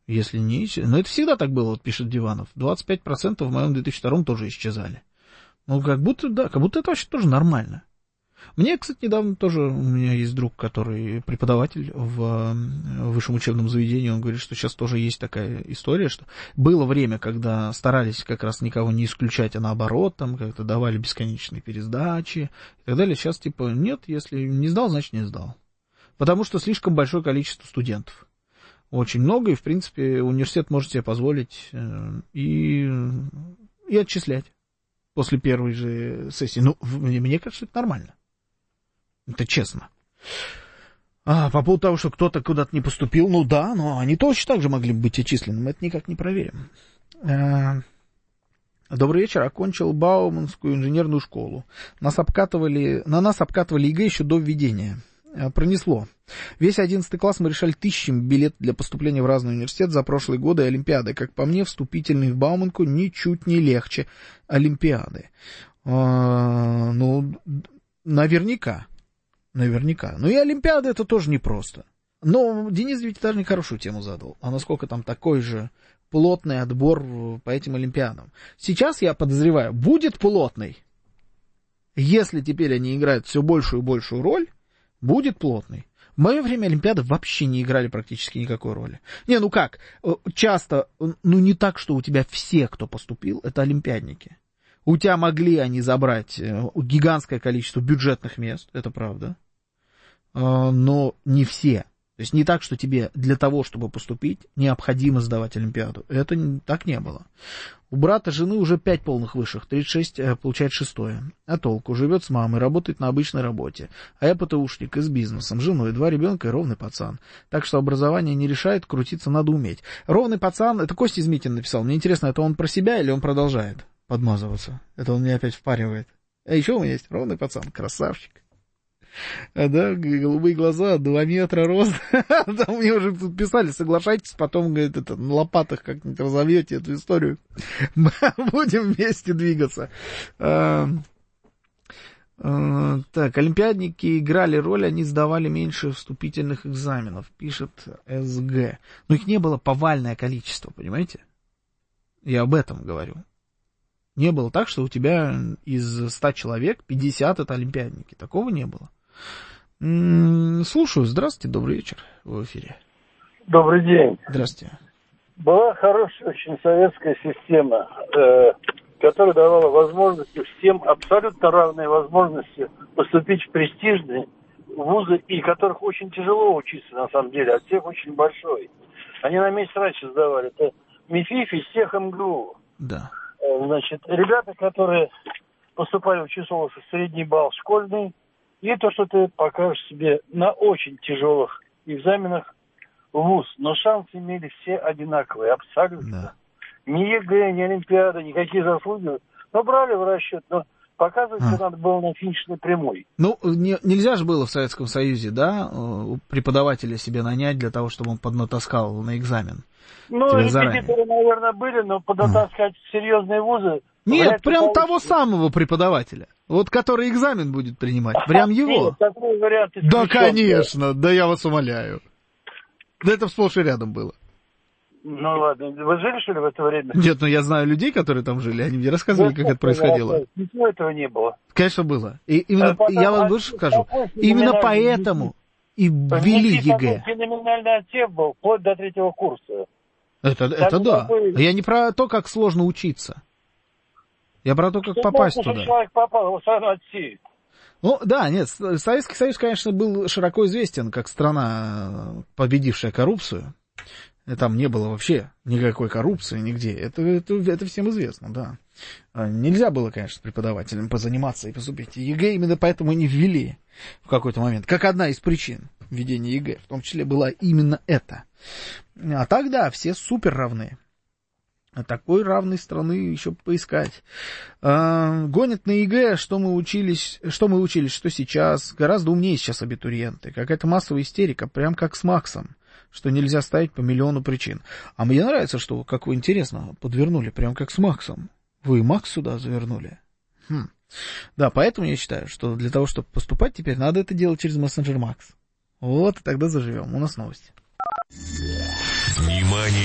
Если не... Но это всегда так было, вот пишет Диванов. 25% в моем 2002 тоже исчезали. Ну, как будто, да, как будто это вообще тоже нормально. Мне, кстати, недавно тоже, у меня есть друг, который преподаватель в высшем учебном заведении, он говорит, что сейчас тоже есть такая история, что было время, когда старались как раз никого не исключать, а наоборот, там как-то давали бесконечные пересдачи и так далее. Сейчас типа нет, если не сдал, значит не сдал. Потому что слишком большое количество студентов. Очень много, и, в принципе, университет может себе позволить и отчислять после первой же сессии. Ну, мне кажется, это нормально. Это честно. По поводу того, что кто-то куда-то не поступил, ну да, но они точно так же могли быть отчислены, мы это никак не проверим. Добрый вечер, окончил Бауманскую инженерную школу. На нас обкатывали ЕГЭ еще до введения. Пронесло. Весь 11 класс мы решали тысячами билет для поступления в разный университет за прошлые годы и Олимпиады. Как по мне, вступительный в Бауманку ничуть не легче Олимпиады. Ну, наверняка. Ну и Олимпиада это тоже непросто. Но Денис Девятиэтажник хорошую тему задал. А насколько там такой же плотный отбор по этим Олимпиадам? Сейчас, я подозреваю, будет плотный. Если теперь они играют все большую и большую роль, будет плотный. В мое время Олимпиады вообще не играли практически никакой роли. Не, ну как, часто, ну не так, что у тебя все, кто поступил, это олимпиадники. У тебя могли они забрать гигантское количество бюджетных мест, это правда, но не все. То есть не так, что тебе для того, чтобы поступить, необходимо сдавать Олимпиаду. Это так не было. У брата жены уже 5 полных высших, 36 получает 6-е. А толку? Живет с мамой, работает на обычной работе. А я ПТУшник и с бизнесом, женой, 2 ребенка и ровный пацан. Так что образование не решает, крутиться надо уметь. Ровный пацан, это Костя Измитин написал. Мне интересно, это он про себя или он продолжает подмазываться? Это он меня опять впаривает. А еще у меня есть ровный пацан, красавчик. Да, голубые глаза, 2 метра рост. Там мне уже тут писали, соглашайтесь, потом, говорит, это, на лопатах как-нибудь разовьете эту историю. Будем вместе двигаться. Так, олимпиадники играли роль, они сдавали меньше вступительных экзаменов, пишет СГ. Но их не было повальное количество, понимаете? Я об этом говорю. Не было так, что у тебя из 100 человек 50 это олимпиадники. Такого не было. Слушаю. Здравствуйте, добрый вечер. В эфире. Добрый день. Здравствуйте. Была хорошая очень советская система, которая давала возможности всем, абсолютно равные возможности поступить в престижные вузы, и которых очень тяжело учиться, на самом деле, от всех очень большой. Они на месяц раньше сдавали. Это МИФИФ из всех МГУ. Да. Значит, ребята, которые поступали в ЧСО со средний балл школьный, и то, что ты покажешь себе на очень тяжелых экзаменах в ВУЗ. Но шансы имели все одинаковые, абсолютно. Да. Ни ЕГЭ, ни Олимпиада, никакие заслуги. Но брали в расчет, но показывать надо было на финишной прямой. Ну, нельзя же было в Советском Союзе, да, преподавателя себе нанять для того, чтобы он поднатаскал на экзамен. Ну, репетиторы, наверное, были, но поднатаскать серьезные вузы... Нет, прям того самого преподавателя, вот который экзамен будет принимать, прям его. Нет, такой вариант исключен. Да, конечно, да я вас умоляю. Да это сплошь и рядом было. Ну ладно, вы жили, что ли, в это время? Нет, ну я знаю людей, которые там жили, они мне рассказывали, как это происходило. Ничего этого не было. Конечно, было. И именно, я вам больше скажу, именно поэтому и ввели ЕГЭ. Феноменальный отсев был, вплоть до 3-го курса. Это да. Я не про то, как сложно учиться. Я про то, как попасть туда. Человек попал, его сразу отсеют. Ну, да, нет, Советский Союз, конечно, был широко известен как страна, победившая коррупцию. Там не было вообще никакой коррупции нигде. Это всем известно, да. Нельзя было, конечно, преподавателям позаниматься и поступить. ЕГЭ именно поэтому и не ввели в какой-то момент. Как одна из причин введения ЕГЭ. В том числе была именно это. А так, да, все супер равны. А такой равной страны еще поискать. Гонят на ЕГЭ, что мы учились, что сейчас. Гораздо умнее сейчас абитуриенты. Какая-то массовая истерика, прям как с Максом. Что нельзя ставить по миллиону причин. А мне нравится, что, как вы интересно, подвернули, прям как с Максом. Вы Макс сюда завернули. Да, поэтому я считаю, что для того, чтобы поступать теперь, надо это делать через мессенджер Макс. Вот, и тогда заживем. У нас новости. Внимание!